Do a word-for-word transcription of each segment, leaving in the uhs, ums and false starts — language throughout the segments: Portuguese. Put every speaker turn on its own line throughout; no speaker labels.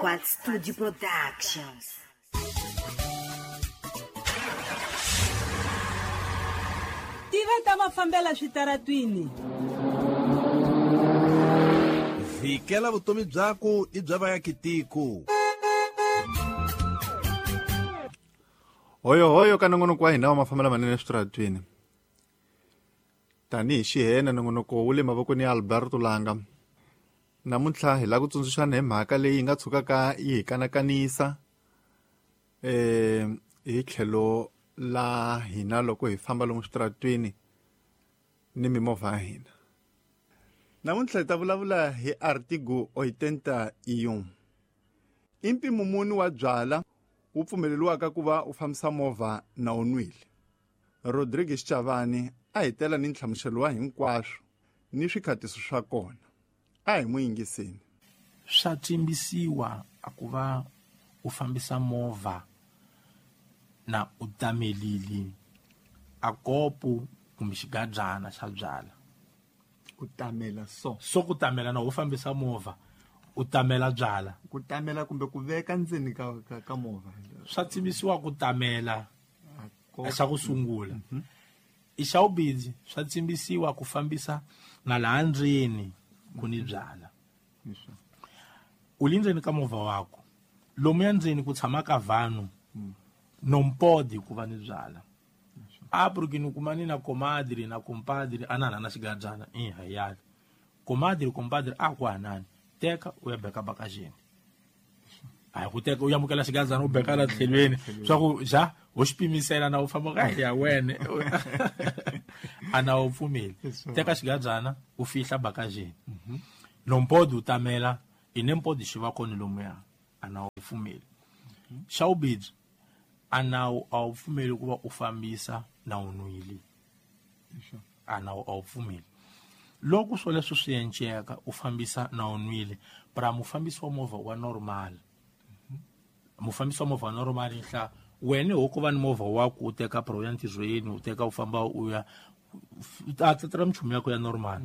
Forward Studio Productions.
Tiva ta mafambela switaratwini.
Vikela vutomi byako i bya vaakitiko.
Hoyo hoyo ka nongonoko wa hina wa mafambela manene switaratwini. Tanihi xihena nongonoko wu le mavokweni ya Alberto Langa. Namuntlha hi la ku tsundzuxana hi mhaka leyi nga tshukaka yi hi kanakanisa eh hi tlhelo la hina loko hi famba lomu switaratwini ni mimovha ya hina. Namuntlha hi ta vulavula hi Artigo oitenta e um. I mpimo muni wa byala wu pfumeleliwaka ku va u fambisa movha na u nwile. Rodrigues Chavani a hi tela ni nhlamuselo wa hinkwaswo ni swikhatiso swa kona. A hi muyingiseni.
Swa tsimbisiwa a ku va u fambisa movha na u tamelili a kopo kumbe xigajana xa byala.
Ku tamela so.
So ku tamela na u fambisa movha u tamela byala.
Ku tamela kumbe ku veka ndzeni ka ka, ka movha.
Swa tsimbisiwa ku tamela xa ku sungula. I xa ubidzi swa tsimbisiwa ku fambisa na laha ndzeni ku ni byala. U lindzeni ka movha wako. Lomu ya ndzeni ku tshama ka vanhu nompodi ku va ni byala. Abrugini kumani na comadre na compadre anana na xigajana eh hayali. Comadre compadre a ku hanani teka u ya beka bakajeni. Ai ku teka u ya mukela xigajana u beka la tlhelweni swa ku ja u xipimisela na u famba ka ya wena ana u pfumeli teka xigajana u fihla bakajeni. Nompodi u tamela inempodi xiva koni lomu ya ana u pfumeli. Xa ubidzi ana a u pfumeli ku va u fambisa na unwili. Ana a u pfumeli. Loko swo leswi swi enceka u fambisa na unwili para mufambisi wa movha wa normal. Mufambisi wa movha wa normal nhla wena ho ku va ni movha wako u teka pro ya ntizweni u teka u famba u ya ta tsara mchumu yako ya normal.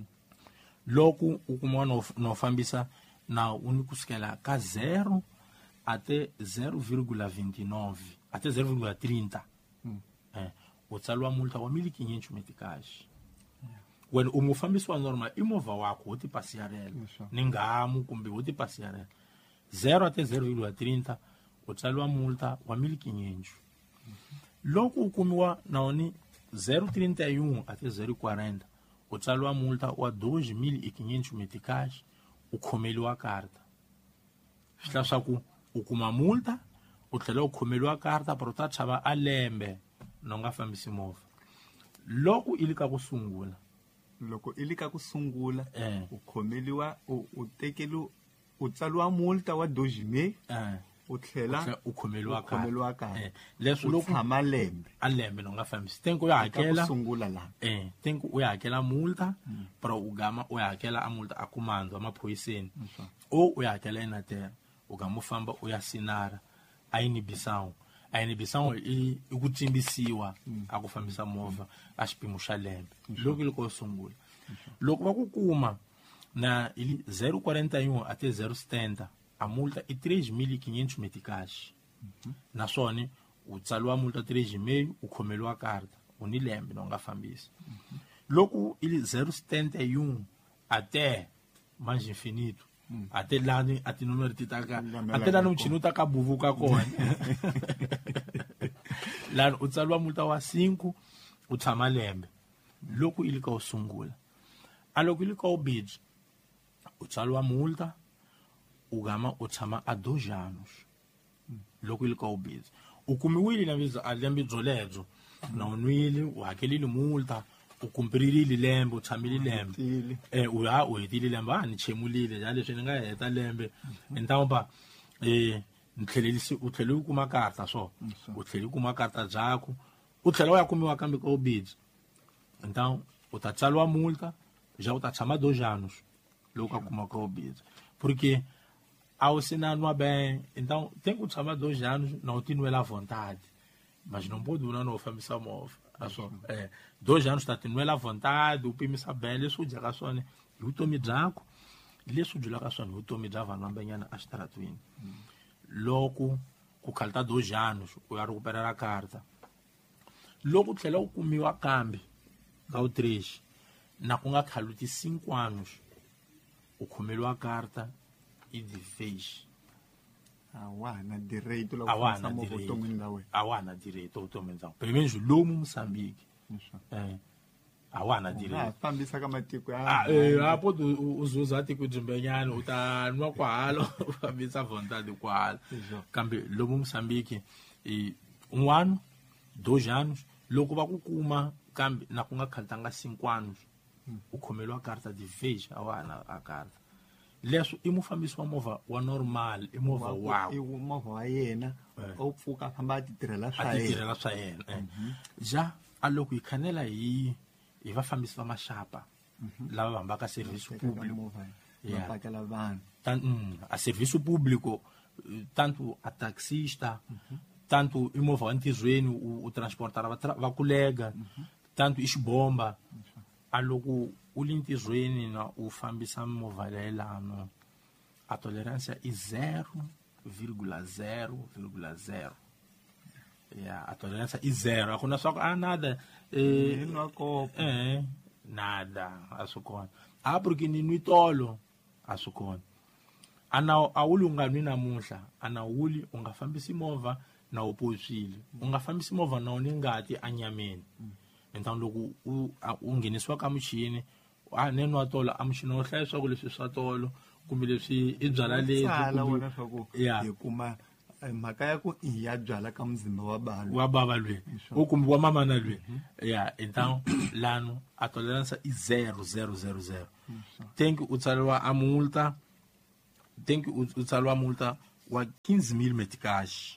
Loko u kuma no fambisa na uni kusukela ka zero até zero vírgula vinte e nove até zero vírgula trinta. Mm. Eh, u tsaliwa multa wa mil quinhentos meticais. Yeah. When u mufambisi wa normal i movha wako u ti pasiyarela. Yes, ni ngamu kumbe u ti pasiyarela. zero até zero vírgula trinta u tsaliwa multa wa mil quinhentos. Mm-hmm. Loko u kumiwa na oni zero vírgula trinta e um até zero vírgula quarenta u tsaliwa multa wa dois mil e quinhentos meticais u khomeliwa karta. Swi swa ku u kuma multa u tlhela u khomeliwa karta pero ta chava a lembe no nga fambisi movha. Loko ili ka ku sungula
loko ili ka ku sungula
eh.
u khomeliwa u, u tekelu u tsaliwa multa wa dois mil
eh.
u tlhela
u khomeliwa
khomeliwa karta
eh. Leswi loko
tshama lembe
a lembe no nga fambisi tenko u ya hakela
ku sungula la
eh tenko u ya hakela multa mm. pero u gama u ya hakela a multa a kumando amaphoyiseni mm. o u ya hakela inatera u ga mu famba u ya sinara a inibisawu a inibisawu i ku tsimbisiwa a ku fambisa movha a xipimo xa lembe loko liko sungula loko va ku kuma na ili zero vírgula quarenta e um até zero vírgula setenta a multa i três mil e quinhentos meticais. Naswona u tsaliwa multa três e meio u khomeliwa karta u ni lembe no nga fambisa. Loko ili zero vírgula setenta e um até mais infinito Mm. Até lá até número de taca até lá no chino taca buvuka kona lá o tsalwa multa wa cinco u tshama lembe loko ili ka usungula a loko ili ka ubidzi u tsalwa multa u gama u tshama a dois anos loko ili ka ubidzi u kumiwile na viza a lembe byoledzo na unwile u hakelile multa u kumpirile lembe u tshamile lembe eh u ya u hetile lembe a ni chemulile ya leswi ni nga heta lembe entamba eh ntlhelelisi u tlhele u kuma karta so u tlhele u kuma karta dzako u tlhela u ya kumiwa kambe ka ubidzi então u ta tsaliwa multa já u ta tshama dois anos loko a kuma ka ubidzi porque ao sinanwa bem então tem que tshama dois anos não tem à vontade mas não pode não não fambisa movha aso eh dois anos tá tendo à vontade o pimisa bem isso já só né o tomi dzako leswi byelaka swona vutomi bya vanhu vambanyana exitaratweni loko ku khalta dois anos u ya recuperera carta loko tlhela u kumiwa kambe ka u três na ku nga khaluti cinco anos u khomeliwa carta e de vez
a wa ha na direito
a
loko
wa ha
u
na
tshama vuton'wini bya
direito
wena
a wa ha na direito vutomini bya pelo menos lomu Moçambique
Leswi.
eh a wa ha na
u nga ha
direito
fambisa ka matiko ya
Ah, eh, hapo tu uzuza ati kujimbenyana utanwa kwalo ufambisa vontade kwalo
Exato.
kambe lomu Moçambique e um ano dois anos loko va ku kuma kambe na ku nga khaltanga cinco anos u khomeliwa carta de vez a wa ha na a carta leswo i mufambisi wa movha wa normal i movha wawo
i movha wa yena
Eh.
u pfuka a famba a ti tirhela swa
a ti
yena
tirhela swa yena eh. ja a loko hi khanela hi hi vafambisi va maxapa lava va hambaka serviço
Teka ka
público
movha
Yeah.
va pakela vanhu
Tan- hum, a serviço público eh, tanto a taxista tanto i movha wa ntirhweni u, u transportara vatra- va colega tanto i xibomba a loko u le ntirhweni na u fambisa movha leyelano a tolerância i zero vírgula zero vírgula zero ya a tolerância i zero a ku na swa ku a nada eh,
Ni nwa kopo.
eh, nada a swi kona a porque ni nwi tolo a swi kona a na a wuli u nga nwi namuntlha a na wuli u nga fambisi movha na u poxile u nga fambisi movha na u ni ngati anyameni entanto loko u a- u nghenisiwa ka muchini a ne nwa tolo a muchini wo hlaya swaku leswi swa tolo kumbe leswi i byala
Sala
kumbe-
wona swa ku
Ya.
hi kuma eh, mhaka ya ku i ya byala ka muzimba wa vanhu
wa bava lwe o kumbe wa mamana lwe ya então lano a tolerância i zero zero zero zero tem que u tsariwa a multa tem que u u tsariwa multa wa quinze mil meticais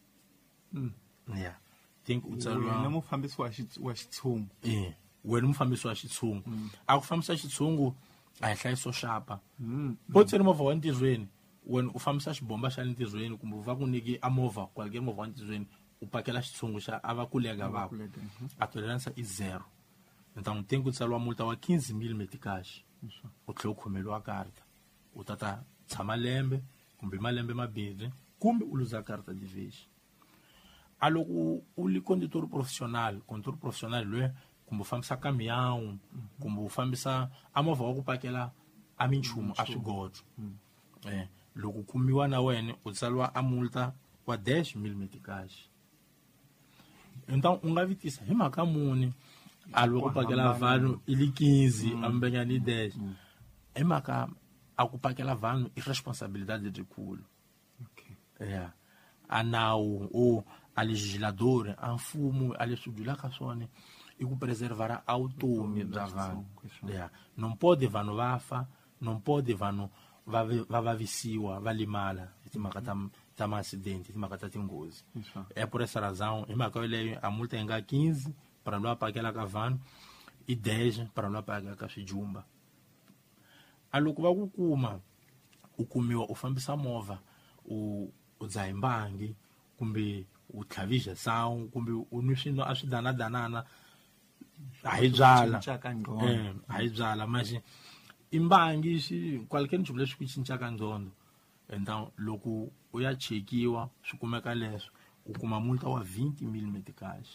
ya tem que u
wena
tsariwa
mufambisi wa xits- wa xitshungu
eh wena mufambisi wa xitshungu a ku fambisa xitshungu a hi hlayiso xapa po tseri movha wa ntirhweni wena u fambisa xibomba xa le ntirhweni kumbe va ku nyiki a movha kwalekere movha wa ntirhweni u pakela xitshungu xa a va kulega vako
Kulega, mhm.
a tolerância i zero então tem ku tsariwa multa wa quinze mil meticais u tlhela u khomeliwa karta u ta ta tshama lembe kumbe malembe mabirhi kumbe u luza karta de vez a loko u li condutor profissional condutor profissional loyi kumbe u fambisa caminhão kumbe u fambisa a movha wa ku pakela a minchumu a swigodzo eh loko u kumiwa na wena u tsariwa a multa wa dez mil meticais então u nga vitisa hi mhaka muni a loko u pakela vanhu i li quinze a mbenga ni dez hi mhaka a ku pakela vanhu i responsabilidade letikulu
Okay.
yeah. a nawu ou a legislador a mfumo a leswi byelaka swona i ku preservara a vutomi bya vanhu yeah. non pode vanhu va fa non pode vanhu va ve- va vavisiwa va limala hi timhaka ta ta maacidente hi timhaka ta tinghozi
Isso.
é por essa razão hi mhaka yoleyo a multa yi nga quinze para lava pakelaka vanhu i dez para lava pakelaka swijumba a loko va ku kuma u kumiwa u fambisa movha u u dzaha mbangi kumbe u tlhavizha sangu kumbe u nwi swino a swi danadanana a hi byala
Cincaka ngqondo.
eh a hi byala maxi i mbangi xi kwalekeni nchumu leswi ku cincaka ndzhondo então loko u ya chekiwa swi kumeka leswo u kuma multa wa vinte mil meticais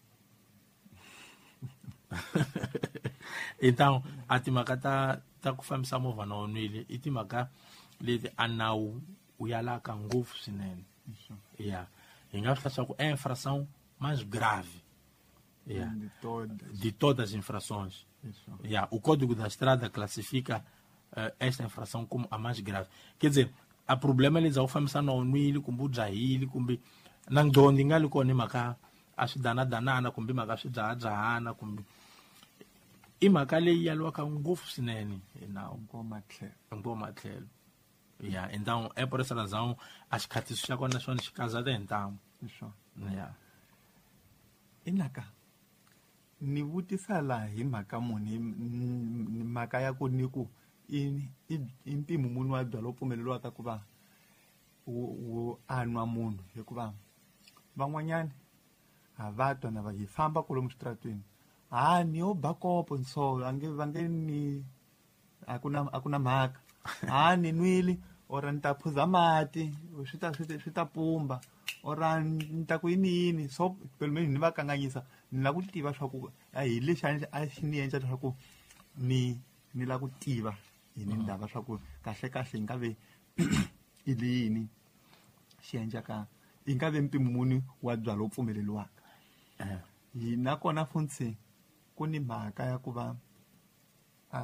então a timhaka ta ta ku fambisa movha na u nwile i timhaka leti a nawu u yalaka ngopfu swinene ya hi nga swi leswaku é a infração mais grave ya
De todas.
de todas as infrações
Isso.
ya o código da estrada classifica eh, esta infração como a mais grave quer dizer a problema leyi za u fambisa na u nwile kumbe u dzahile kumbe na ndzhondo yi nga li kona hi mhaka a swi danadanana kumbe mhaka swi dzahadzahana kumbe i mhaka leyi yaliwaka ngopfu swinene hi nawu
Ngoma tlhelo.
ngopfu matlhelo ya então é por essa razão a xikhathiso xa kona xona xi kazata hi ntamu
Isso.
ya
Inaka. Ni vutisa laha hi mhaka muni n- n- mhaka ya ku ni ku i i- i mpimo muni wa byala wu pfumeleriwaka ku va wu wu anwa munhu hikuva van'wanyani a va twa na va hi famba kolomu switratweni ha ni yo ba kopo nso va nge va nge ni a ku na a ku na mhaka
ha ni nwile ora ni ta phuza mati swi ta swi ta pumba ora ni ta ku yini so pelo menos ni va kanganyisa ni la ku tiva swa ku a hi lexi a xi ni endla swa ku ni ni la ku tiva hi ni ndava swa ku kahle kahle nga ve ilini xi endlaka i nga ve mpimo muni wa byala wo pfumeleliwaka hi nakona funtse ku ni mhaka ya ku va a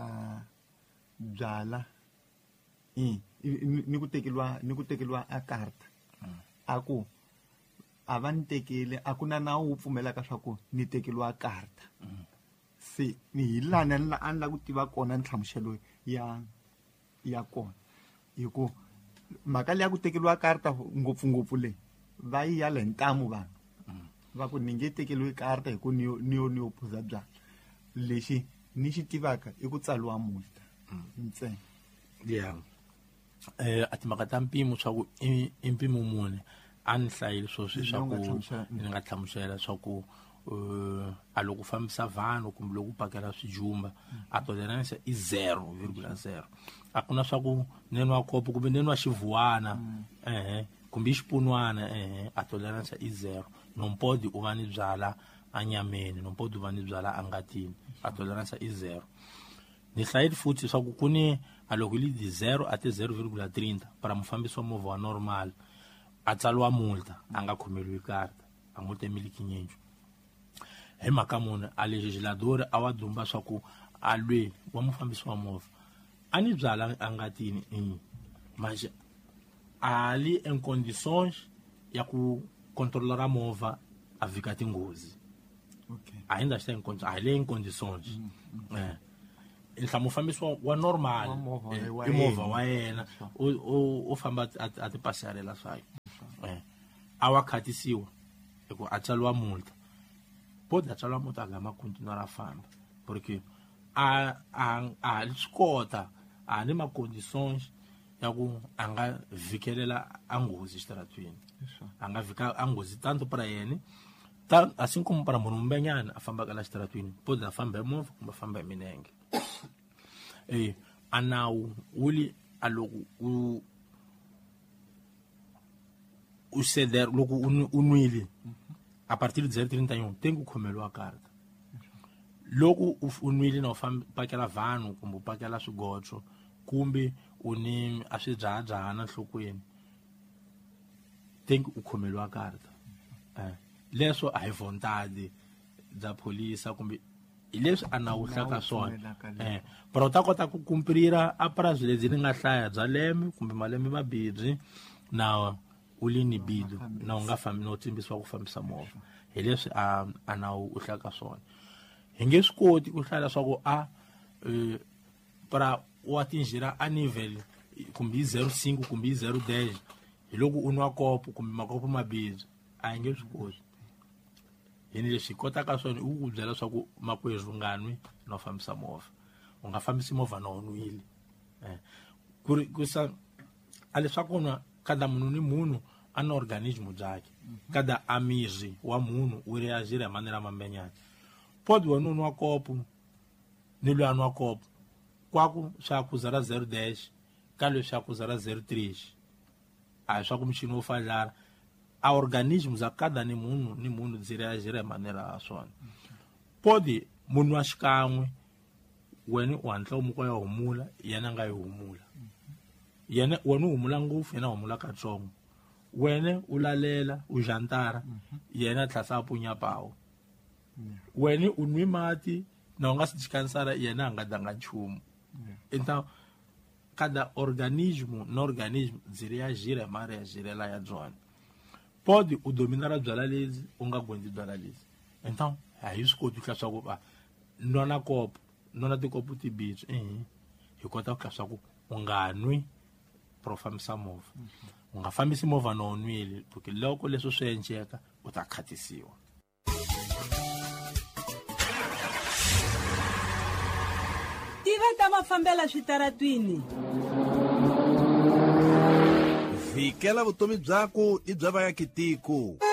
byala i ni ku tekeliwa ni ku tekeliwa a karta a ku a va ni tekele a ku na nawu wu pfumelaka swa ku ni tekeliwa karta se ni hi lani a ni la ku tiva kona nhlamuselo ya ya kona hi ku mhaka leyi ya ku tekeliwa karta ngopfungopfu leyi va yi ya le ntamu vanhu va ku ni nge tekeliwi karta hi ku ni yo ni yo ni yo phuza byala lexi ni xi tivaka i ku tsaliwa multa ntsena
ya eh a timhaka ta mpimo swa ku i mpimo mune a ni hlayile swo swi swa ku ni nga hlamusela swa ku a loko fambisa vanhu kumbe loko pakela swijumba a toleranisa i zero virgula zero a ku na swa ku neni wa kopo kumbe neni wa xivuwana ehe kumbe xipunwana ehe a toleranisa i zero nompodi u va ni byala a nyameni nompodi u va ni byala a ngatini a toleranisa i zero ni hlayile futhi swa ku kuni a loko li di zero a ti zero virgula thirty para mufambisi wa movha wa normal a tsaliwa multa a nga khomeliwi karta a ngo temeli kinyenju hi mhaka mune a legislador a wa dumba swa ku a lwe wa mufambisi wa movha a ni byala a ngatini i mas ali em condições ya ku controlar a movha a vika tingozi
okay
ainda está em condições ali em condições é então mufambisi wa normal i movha wa yena o o famba a ti pasarela sai é a wa khatisiwa ku a tsaliwa multa pode tsaliwa multa gama continuar a famba porque a a a escota a nem uma condições ya ku anga vikelela a ngozi estratweni anga vika a ngozi tanto para yena tá assim como para munhu mbenyana a famba kala estratweni pode a famba movha kumbe famba minenge eh anawu uli aloku u o ceder logo unwili a partir de zero trinta e um tem que khomeliwa a carta logo unwili na famba pakela vanhu kumbe pakela swigotsho kumbe uni a swi dzaha na nhlokweni tem que khomeliwa a carta eh leswo a hi vontade da polícia kumbe ileswi a nawu hlaka swona eh pero u ta kota ku kumprira a prazo lezi ni nga hlaya bya lembe kumbe malembe mabirhi na ulini bidu na u nga fambi no tsimbisiwa ku fambisa movha hi leswi a a nawu u hlaka swona hi nge swi koti ku hlaya swa ku a para u atingirá a nível kumbe zero cinco kumbe zero dez hi loko u nwa kopo kumbe makopo mabirhi a hi nge swi koti yini leswi kotaka swona u ku byela swa ku makwerhu nganwi no fambisa movha u nga fambisi movha na unwile eh ku ri ku sa a leswaku na kada munhu ni munhu ana organismo byakhe kada amiri wa munhu u reagir hi manera mambenyana pode wena nwa kopo ni lo anwa kopo kwaku swa ku zero zero dez ka lo swa ku zero zero três a swa ku mchini wo falhar a organismos a cada ni munhu ni munhu dzi reagir hi manera a swona pode munhu wa xikan'we wena u hantla u muka ya humula yena nga yi humula yena wena u humula ngopfu yena humula katsongo wena u lalela u jantara yena tlhasa punya pawo wena u nwi mati na u nga si chikansara yena a nga danga nchumu então cada organismo no organismo dzi reagir hi mareagirela ya byona pode u dominar a byala lezi u nga gwendi byala lezi então a hi swi koti ku hlaya swa ku va nona kopo nona tikopo tibitsu eh hi kota ku hlaya swa ku u nga nwi pro fambisa movha u nga fambisi movha no nwile porque loko leswi swi endleka u ta khatisiwa
tiva ta mafambela switaratwini
vikela vutomi byako i bya vaakitiko.